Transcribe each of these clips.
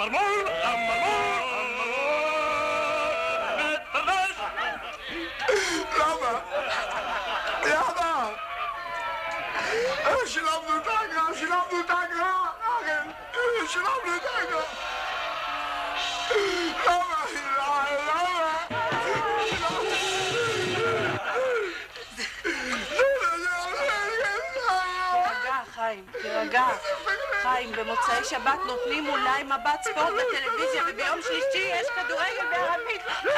המרמור, מתפרש. למה? שילמנו את האגרה, שילמנו את האגרה. למה? תירגע. חיים, במוצאי שבת נותנים אולי מבט ספורט בטלוויזיה, וביום שלישי יש כדורגל בערבית.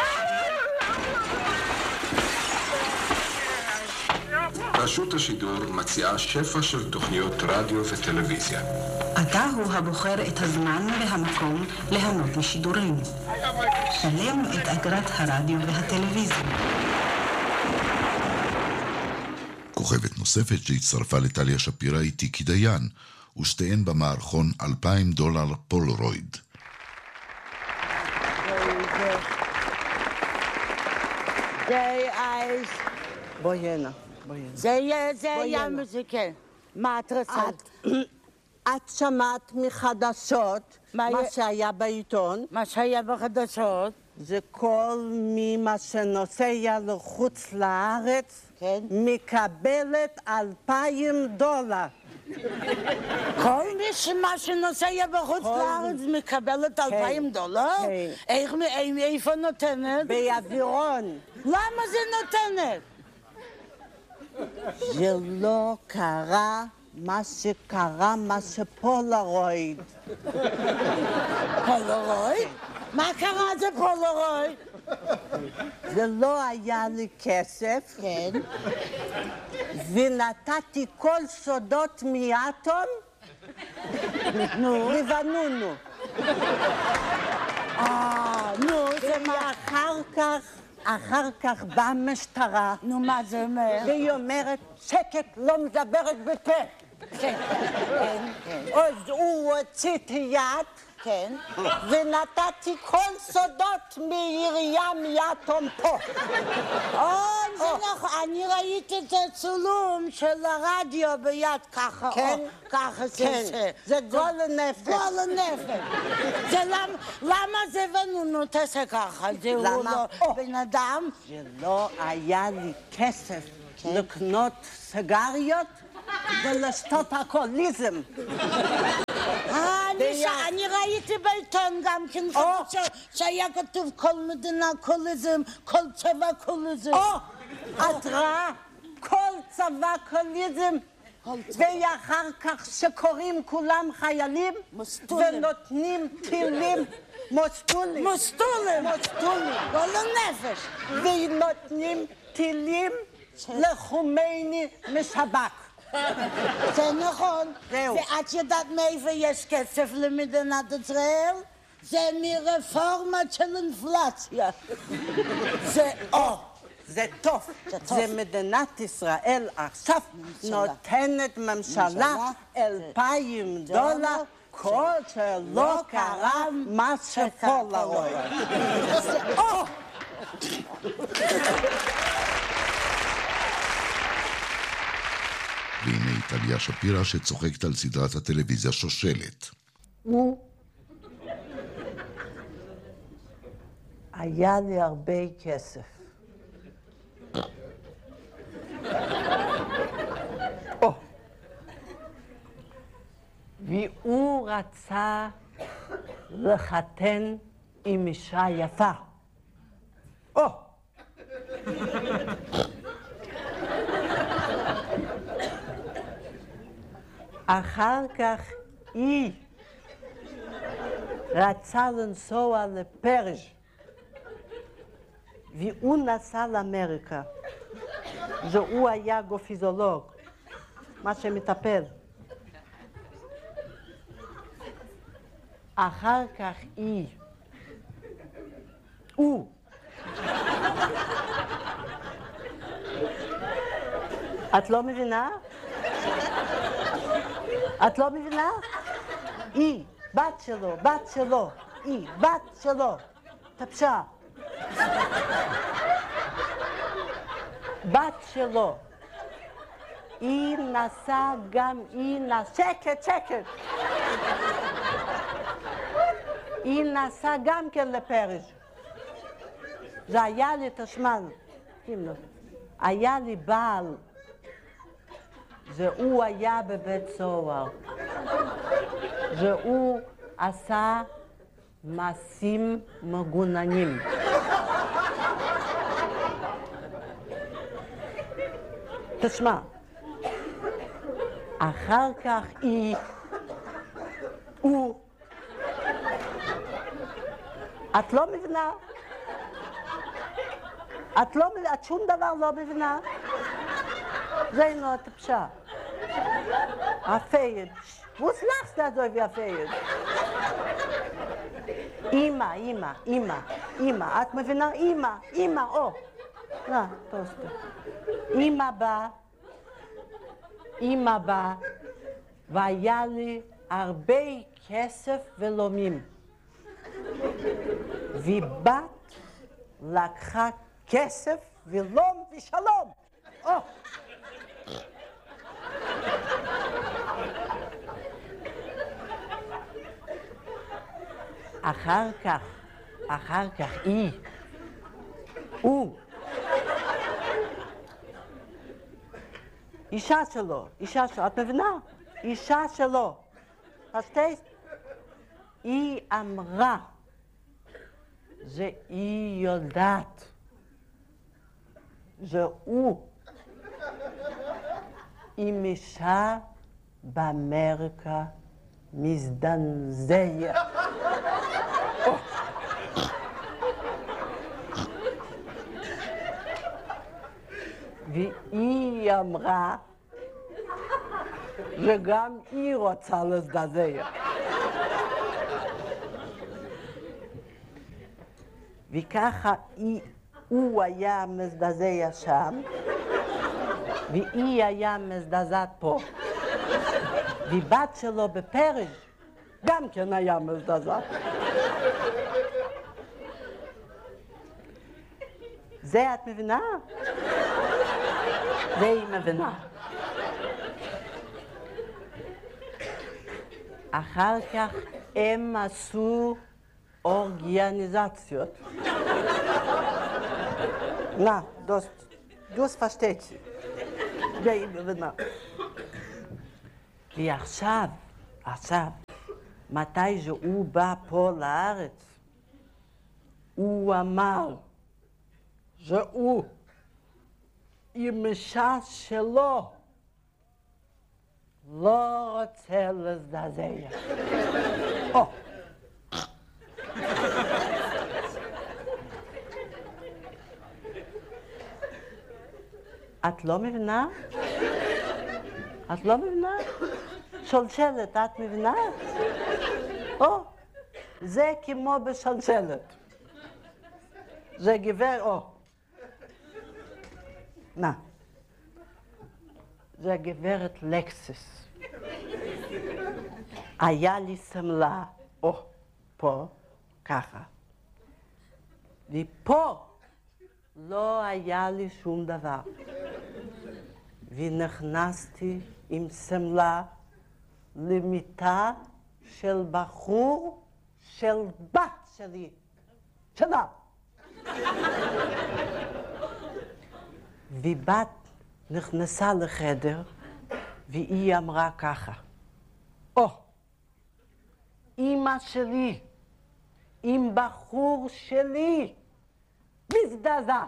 רשות השידור מציעה שפע של תוכניות רדיו וטלוויזיה. אתה הוא הבוחר את הזמן והמקום ליהנות משידורים. שלם את אגרת הרדיו והטלוויזיה. כוכבת נוספת שהצטרפה לטליה שפירא היא טיקי דיין, ושתיהן במערכון $2,000 פולרויד. בואי הנה. זה היה מוזיקה. מה את רצית? את שמעת מחדשות מה שהיה בעיתון? מה שהיה בחדשות? זה כל מי שנוסע לחוץ לארץ מקבלת $2,000. כל מי שנוסע בחוץ לארץ מקבלת $2,000? איפה נותנת? באווירון. למה זה נותנת? זה לא קרה מה שקרה, מה שפולרויד. פולרויד? מה קרה זה פולרויד? זה לא היה לי כסף. כן. ונתתי כל סודות מאטום לבנונו. נו, זה מה? אחר כך באה משטרה. נו, מה זה אומר? והיא אומרת, שקט, לא מדברת בפה. כן. אז הוא הוציא את היד. כן. ונתתי כל סודות מעירייה מאטום פה. זה נכון, אני ראיתי את הצילום של הרדיו ביד ככה. כן. ככה זה גול הנפש. גול הנפש. למה זה בנונו תעשה ככה? זה הוא לא בן אדם? זה לא היה לי כסף לקנות סיגריות ולשתות אלכוהוליזם. אני ראיתי בעיתון גם כן שהיה כתוב כל מדינה קוליזם, כל צבא קוליזם. את רואה? כל צבא קוליזם. ואחר כך שקוראים כולם חיילים ונותנים טילים מוסטולים. גול הנפש. ונותנים טילים לחומייני משב"כ. זה נכון. זהו. ואת יודעת מאיפה יש כסף למדינת ישראל? זה מרפורמה של אינפלציה. זה טוב. זה מדינת ישראל עכשיו נותנת ממשלה $2,000 כל שלא קרה מה שפולרויד. והנה טליה שפירא שצוחקת על סדרת הטלוויזיה שושלת. היה לי הרבה כסף. והוא רצה לחתן עם אישה יפה. אחר כך היא רצה לנסוע לפריז, והוא נסע לאמריקה. והוא היה גופיזולוג, מה שמטפל. אחר כך הוא את לא מבינה? את לא מבינה? היא, בת שלו, טפשה. בת שלו. היא נסעה גם, שקט. היא נסעה גם כן לפריז. זה היה לי תשמע, היה לי בעל, הוא היה בבית סוהר. הוא עשה מעשים מגוננים. תשמע, אחר כך את לא מבינה? את שום דבר לא מבינה? זה אינו הטפשה. הפייד. Was lachst da so wie הפייד? אמא, את מבינה? אמא, טוסטר. אמא באה, והיה לי הרבה כסף ולומים. ובת לקחה כסף ולום ושלום. אחר כך אישה שלו, את מבינה? אישה שלו, פשטייס? היא אמרה, שהיא יודעת, שהוא עם אישה באמריקה מזדנזיה. והיא אמרה שגם היא רוצה להזדעזע. וככה הוא היה מזדעזע שם, והיא היה מזדעזעת פה. ובת שלו בפריז גם כן היה מזדעזעת. זה את מבינה? זה היא מבינה. אחר כך הם עשו אורגניזציות. דוס פשטצי. זה היא מבינה. ועכשיו, מתי שהוא בא פה לארץ, הוא אמר שהוא עם אישה שלו לא רוצה להזדעזע. את לא מבינה? את לא מבינה? שלשלת, את מבינה? זה כמו בשלשלת. זה גבר, זה גברת לקסיס. היה לי סמלה, פה, ככה. ופה לא היה לי שום דבר. ונכנסתי עם סמלה למיטה של בחור של בת שלי. שלה. ובת נכנסה לחדר, והיא אמרה ככה, אמא שלי, עם בחור שלי, מזדעזעת.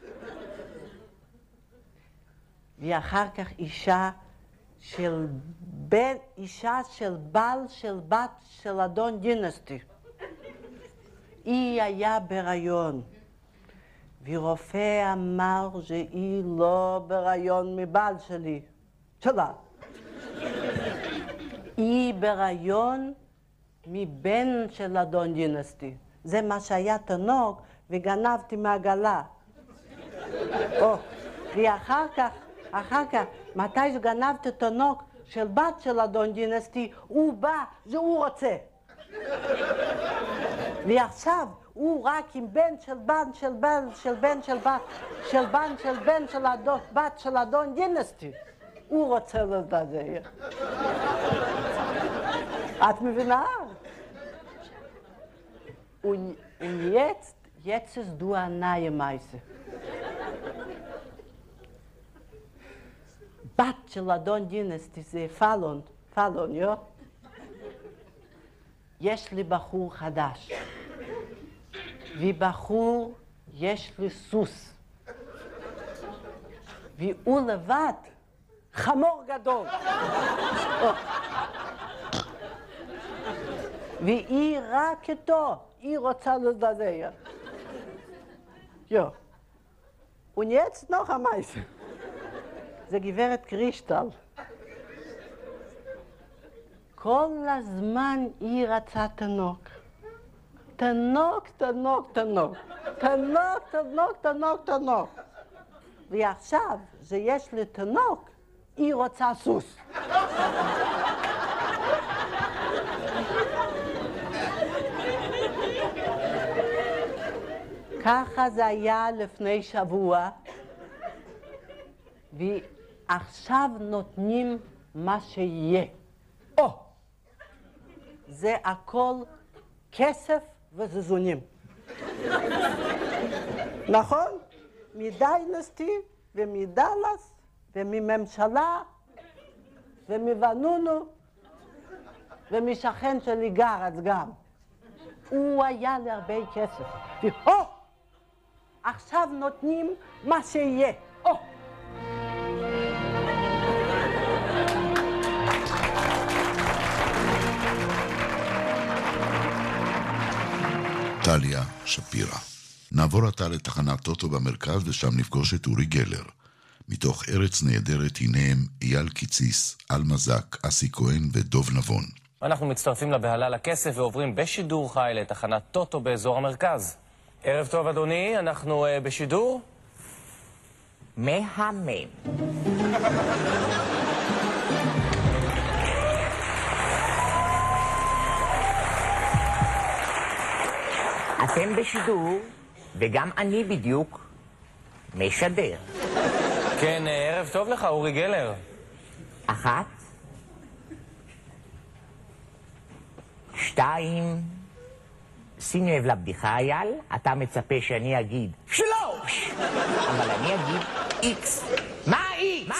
ואחר כך אישה של בעל של בת של אדון דינסטי. היא היה בהיריון. ורופא אמר שהיא לא בהיריון מבעל שלה. היא בהיריון מבן של אדון דינסטי. זה מה שהיה תינוק וגנבתי מהגלה. ואחר כך, מתי שגנבתי תינוק של בת של אדון דינסטי, הוא בא שהוא רוצה. ועכשיו הוא רק עם בן של בן של בן של בן של בת של בן של בן של בת של אדון דינסטי. הוא רוצה להזדעזע. את מבינה? Und jetzt ist du eine neue Meise. בת של אדון דינסטי זה פלון, יו? יש לי בחור חדש. ובחור יש לי סוס. והוא לבד חמור גדול. והיא רק איתו, היא רוצה לדבר. יו. Und jetzt noch ein Meister. זה גברת קרישטל. כל הזמן היא רצה תינוק. תינוק. ועכשיו, שיש לי תינוק, היא רוצה סוס. ככה זה היה לפני שבוע, ועכשיו נותנים מה שיהיה. זה הכל כסף וזזונים. נכון? מדיינסטי ומדלס ומממשלה ומבנונו ומשכן שלי גרץ גם. הוא היה לי הרבה כסף. עכשיו נותנים מה שיהיה. טליה שפירא. נעבור עתה לתחנת טוטו במרכז ושם נפגוש את אורי גלר. מתוך ארץ נהדרת הנה הם אייל קיציס, אלמה זק, אסי כהן ודוב נבון. אנחנו מצטרפים לבהלה לכסף ועוברים בשידור חי לתחנת טוטו באזור המרכז. ערב טוב אדוני, אנחנו בשידור? מהמם. אתם בשידור, וגם אני בדיוק משדר. כן, ערב טוב לך, אורי גלר. 1, 2, שים לב לבדיחה, אייל, אתה מצפה שאני אגיד 3, אבל אני אגיד X. מה X?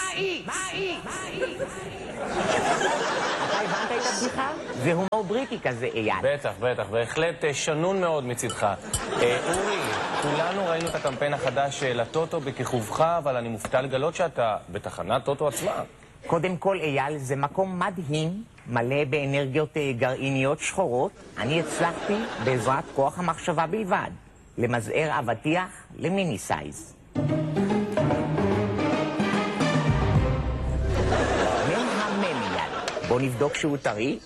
אתה הבנת את הבדיחה? זה הומור בריטי כזה, אייל. בטח, בהחלט שנון מאוד מצדך. אורי, כולנו ראינו את הקמפיין החדש לטוטו בכיכובך, אבל אני מופתע לגלות שאתה בתחנת טוטו עצמה. קודם כל, אייל, זה מקום מדהים, מלא באנרגיות גרעיניות שחורות. אני הצלחתי בעזרת כוח המחשבה בלבד, למזער אבטיח למיני סייז. בוא נבדוק שהוא טרי.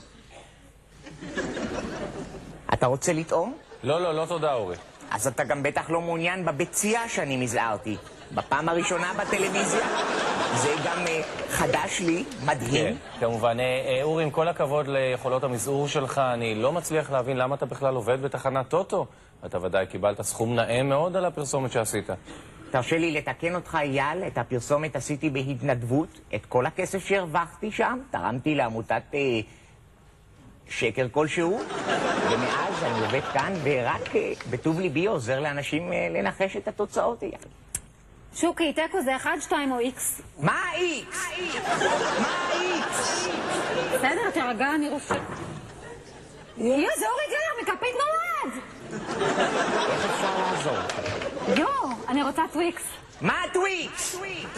אתה רוצה לטעום? לא תודה, אורי. אז אתה גם בטח לא מעוניין בביצייה שאני מזערתי. בפעם הראשונה בטלוויזיה. זה גם חדש לי, מדהים. כן, כמובן. אורי, עם כל הכבוד ליכולות המזעור שלך, אני לא מצליח להבין למה אתה בכלל עובד בתחנת טוטו. אתה ודאי קיבלת סכום נאה מאוד על הפרסומת שעשית. תרשה לי לתקן אותך, אייל, את הפרסומת עשיתי בהתנדבות. את כל הכסף שהרווחתי שם, תרמתי לעמותת שקר כלשהו, ומאז אני עובד כאן, ורק בטוב ליבי עוזר לאנשים לנחש את התוצאות, אייל. שוקי, תיקו זה 1, 2 או X? מה X? בסדר, תרגע, אני רושם. יו, זה אורי גלר, מכפית נולד! איך אפשר לעזור? יו, אני רוצה טוויקס. מה טוויקס?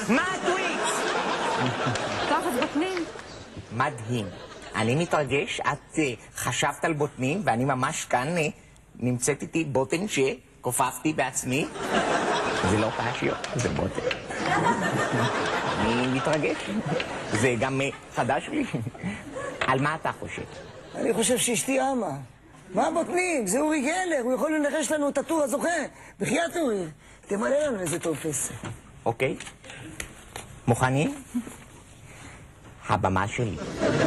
תחת בוטנים. מדהים. אני מתרגש, את חשבת על בוטנים, ואני ממש כאן נמצאת איתי בוטן שקופפתי בעצמי. זה לא פאשיות, זה בוטן. אני מתרגש. זה גם חדש לי. על מה אתה חושב? אני חושב שאשתי אמה. מה בוטנים? זה אורי גלר, הוא יכול לנחש לנו את הטור הזוכה. בחייאת אורי, תמלא לנו איזה טופס. אוקיי. מוכנים? הבמה שלי.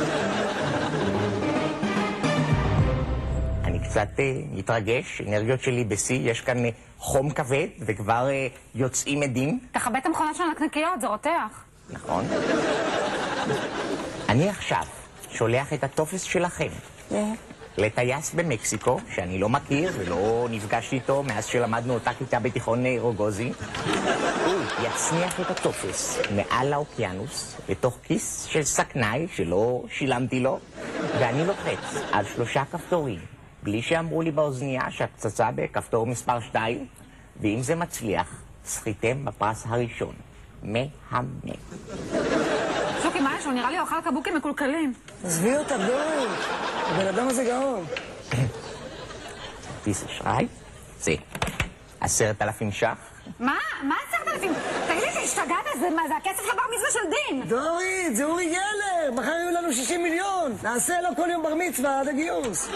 אני קצת מתרגש, אנרגיות שלי בשיא, יש כאן חום כבד וכבר יוצאים עדים. תכבד את המכונה של הנקניקיות, זה רותח. נכון. אני עכשיו שולח את הטופס שלכם לטייס במקסיקו, שאני לא מכיר ולא נפגשתי איתו מאז שלמדנו אותה כיתה בתיכון רוגוזי. הוא יצניח את הטופס מעל האוקיינוס לתוך כיס של סכנאי שלא שילמתי לו, ואני לוחץ על 3 כפתורים, בלי שאמרו לי באוזנייה שהפצצה בכפתור מספר 2, ואם זה מצליח, זכיתם בפרס הראשון. מהמם. שוקי, מה יש? הוא נראה לי אוכל קבוקים מקולקלים. עזבי אותך, דורית. הבן אדם הזה גאון. כרטיס אשראי? זה 10,000 ש"ח. מה? מה 10,000? תגיד לי, השתגעת? זה הכסף של בר מצווה של דין. דורית, זה אורי גלר. מחר יהיו לנו 60 מיליון. נעשה לו כל יום בר מצווה עד הגיוס.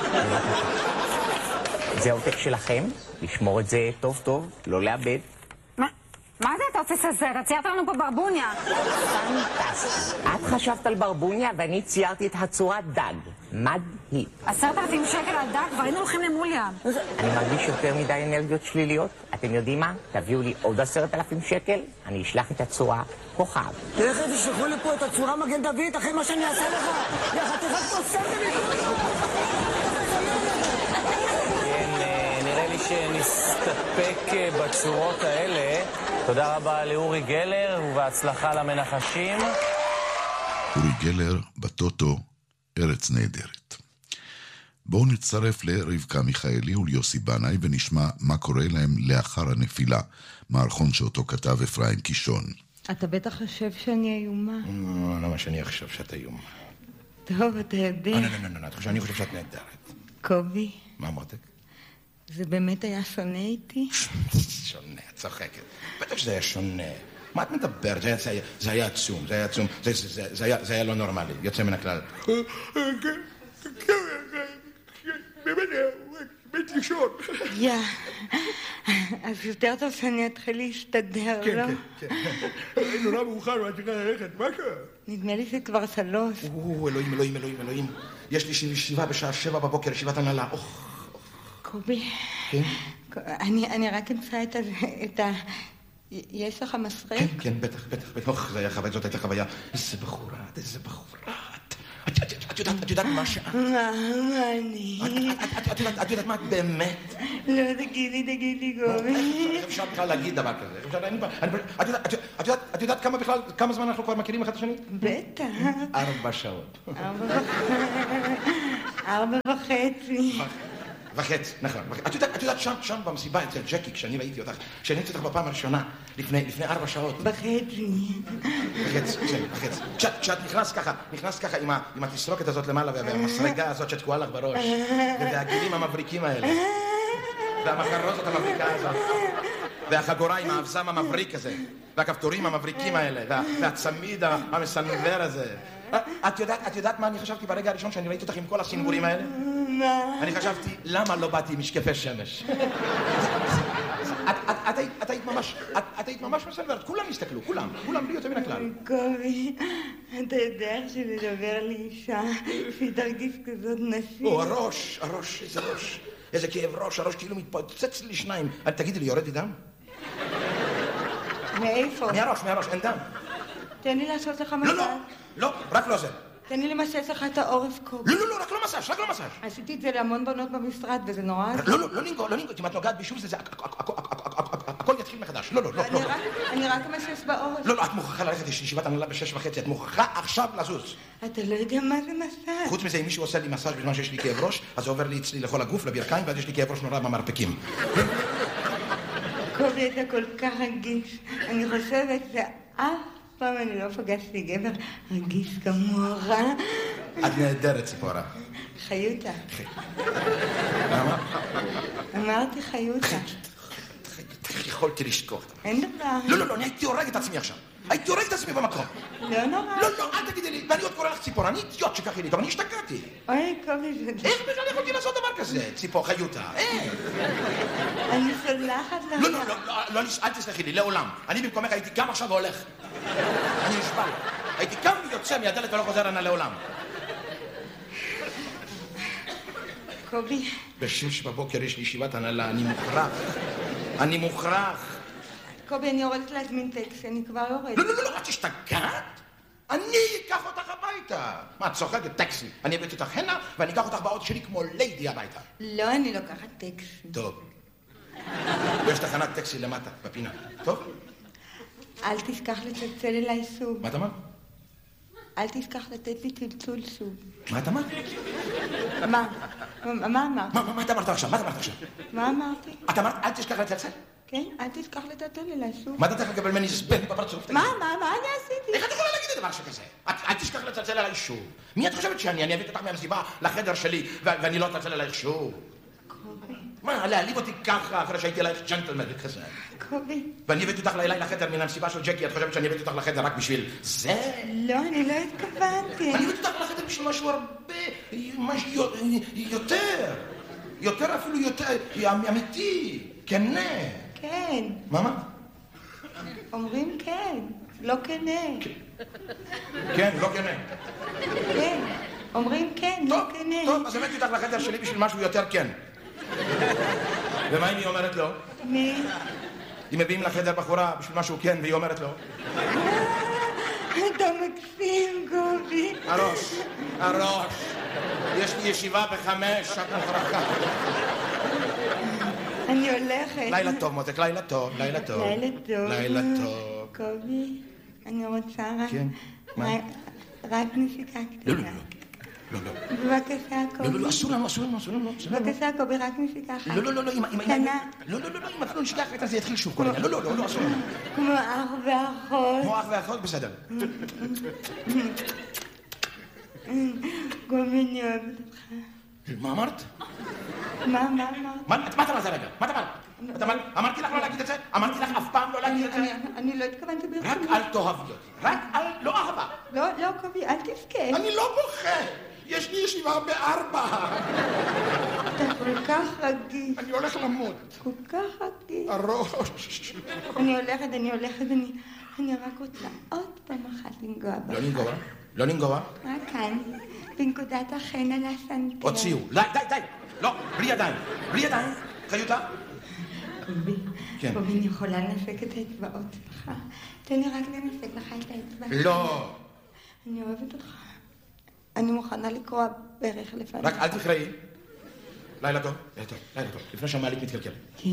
זה העותק שלכם, לשמור את זה טוב טוב, לא לאבד. מה זה הטופס הזה? אתה ציירת לנו פה ברבוניה. פנטסטי. את חשבת על ברבוניה ואני ציירתי את הצורת דג. מדהים. 10,000 שקל על דג, כבר היינו הולכים למוליה. אני מרגיש יותר מדי אנרגיות שליליות. אתם יודעים מה? תביאו לי עוד 10,000 שקל, אני אשלח את הצורה כוכב. תכף תשלחו לי פה את הצורה מגן דוד אחרי מה שאני אעשה לך. יחד תראה תוספת לי. נראה לי שנסתפק בצורות האלה. תודה רבה לאורי גלר ובהצלחה למנחשים. אורי גלר בטוטו, ארץ נהדרת. בואו נצטרף לרבקה מיכאלי וליוסי בנאי ונשמע מה קורה להם לאחר הנפילה, מערכון שאותו כתב אפרים קישון. אתה בטח חושב שאני איומה. לא, למה שאני אחשוב שאת איומה? טוב, אתה יודע. לא, אני חושב שאת נהדרת. קובי. מה אמרתק? זה באמת היה שונה איתי? שונה, את צוחקת. בטח שזה היה שונה. מה את מדברת? זה היה עצום, זה היה עצום. זה היה לא נורמלי, יוצא מן הכלל. באמת, בית לישון. אז יותר טוב שאני אתחיל להסתדר, לא? כן. אין נורא מאוחר, את צריכה ללכת, מה קרה? נדמה לי שכבר 3. אלוהים. יש לי ישיבה בשעה 7 בבוקר, ישיבת הנהלה. קובי, אני רק אמצא את ה... יש לך מסרק? כן, בטח. זה היה חוויה, זאת הייתה חוויה. איזה בחורה. את יודעת מה שאת? מה אני? את יודעת מה את באמת? לא, תגיד לי, קובי. אפשר בכלל להגיד דבר כזה. את יודעת כמה זמן אנחנו כבר מכירים אחד את השני? בטח. 4 שעות. 4.5. נכון. את יודעת שם במסיבה אצל ג'קי, כשאני ראיתי אותך, כשאני ראיתי אותך בפעם הראשונה, לפני 4 שעות. בחצי. כשאת נכנס ככה עם התסרוקת הזאת למעלה, והמסרגה הזאת שתקועה לך בראש, והגילים המבריקים האלה, והמחרוזת המבריקה הזאת, והחגורה עם האבזם המבריק הזה, והכפתורים המבריקים האלה, והצמיד המסנוור הזה. את יודעת מה אני חשבתי ברגע הראשון שאני ראיתי אותך עם כל הסינגורים האלה? אני חשבתי, למה לא באתי עם משקפי שמש? את היית ממש מסנוורת, כולם הסתכלו, כולם בלי יותר מן הכלל. קובי, אתה יודע שלדבר לאישה, שהיא תרגיש כזאת נשית. הראש, איזה ראש. איזה כאב ראש, הראש כאילו מתפוצץ לי 2. תגידי לי, יורד לי דם? מאיפה? מהראש, אין דם. תן לי לעשות לך מסע. לא, רק לא זה. תן לי למסס לך את העורף קובי. לא, רק לא מסש. עשיתי את זה להמון בנות במשרד, וזה נורא... לא נינגו, אם את נוגעת בשוב זה... הכל יתחיל מחדש. לא. אני רק מסס בעורף. לא, את מוכרחה ללכת, יש ישיבת הנהלה ב6:30, את מוכרחה עכשיו לזוז. אתה לא יודע מה זה מסע. חוץ מזה, אם מישהו עושה לי מסאז' בזמן שיש לי כאב ראש, אז זה עובר לי אצלי לכל הגוף, לברכיים, ואז יש לי כאב ראש נורא במרפקים. קובי, אתה כל כך רגיש. אני חושבת שאף פעם אני לא פגשתי גבר רגיש כמוך. את נהדרת, ציפורה. חיותה. למה? אמרתי חיותה. יכולתי לשכוח. אין דבר. לא, אני הייתי הורג את עצמי עכשיו. הייתי הורג את עצמי במקום. לא נורא. לא, אל תגידי לי, ואני עוד קורא לך ציפורה, אני אידיוט שכחי לי, אבל אני השתגעתי. אוי, קובי, זה... איך בכלל יכולתי לעשות דבר כזה, ציפור חיותה? אני סולחת לך. לא, אל תסלחי לי, לעולם. אני במקומך הייתי גם עכשיו והולך. אני נשבע. הייתי גם יוצא מהדלת ולא חוזר הנה לעולם. קובי. ב6 בבוקר יש לי ישיבת הנהלה, אני מוכרח. קובי, אני יורדת להזמין טקסי, אני כבר יורדת. לא, את השתגעת? אני אקח אותך הביתה. מה, את צוחקת? טקסי. אני הבאתי אותך הנה, ואני אקח אותך באוטו שלי כמו ליידי הביתה. לא, אני לוקחת טקסי. טוב. ויש תחנת טקסי למטה, בפינה. טוב? אל תשכח לצלצל אליי שוב. מה את אמרת? אל תשכח לתת לי צלצול שוב. מה את אמרת? מה? מה אמרת? מה את אמרת עכשיו? מה את אמרת עכשיו? מה אמרתי? את אמרת, אל תשכח לצלצל? כן, אל תשכח לצלצל אליי שוב. מה אתה צריך לקבל ממני זבן בפרצוף? מה אני עשיתי? איך את יכולה להגיד דבר שכזה? אל תשכח לצלצל אליי שוב. מי את חושבת שאני? אני אביא אותך מהמסיבה לחדר שלי ואני לא אצלצל אלייך שוב. מה, להעליב אותי ככה אחרי שהייתי אלייך ג'נטלמן כזה? קובי. ואני הבאתי אותך אליי לחדר מן המסיבה של ג'קי, את חושבת שאני הבאתי אותך לחדר רק בשביל זה? לא, אני לא התכוונתי. אני הבאתי אותך לחדר בשביל משהו הרבה, משהו יותר אפילו יותר, אמיתי, כנה. כן. מה? אומרים כן, לא כנה. כן, לא כנה. כן, אומרים כן, לא כנה. טוב, אז הבאתי אותך לחדר שלי בשביל משהו יותר כן. ומה אם היא אומרת לא? מי? אם מביאים לחדר בחורה בשביל משהו כן והיא אומרת לא? אתה מקסים, גובי. הראש. יש לי ישיבה ב5, את מוכרחה. אני הולכת. לילה טוב, מותק, לילה טוב. לילה טוב. לילה טוב. קובי, אני רוצה כן, מה? רק נשיקה קטנה. לא. בבקשה, קובי. לא, אסור לנו. בבקשה, קובי, רק נשיקה אחת. לא, קטנה. לא, אם אפילו נשיקה אחת, זה יתחיל שוב כל העניין. לא, אסור לנו. כמו אח ואחות. כמו אח ואחות, בסדר. קובי, אני אוהבת אותך. מה אמרת? מה אמרת? מה אתה אמרת רגע? מה אתה אמרת? אמרתי לך לא להגיד את זה? אמרתי לך אף פעם לא להגיד את זה? אני לא התכוונתי ברצינות. רק אל תאהבי אותי. רק לא אהבה. לא, קובי, אל תבכה. אני לא בוכה. יש לי ישיבה ב4. אתה כל כך רגיש. אני הולך למות. כל כך רגיש. הראש. אני הולכת, אני רק רוצה עוד פעם אחת לנגוע בך. לא לנגוע? רק כאן, בנקודת החן על הסנטר. הוציאו. די. לא, בלי ידיים. חיותה? קובי, כן. קובי, אני יכולה לנסק את האצבעות שלך. תן לי רק לנסק לך את האצבע. לא. אני אוהבת אותך. אני מוכנה לקרוע ברך לפעמים. רק אל תקראי. לילה טוב. לפני שהמעלית מתקלקל. כן.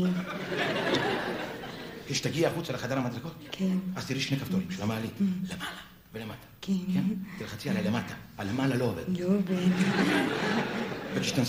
כשתגיעי החוצה לחדר המדרגות, כן. אז תראי שני כפתורים של המעלית. למעלה ולמטה. כן. תלחצי עליה למטה. הלמעלה לא עובד. לא עובד. וכשתנסי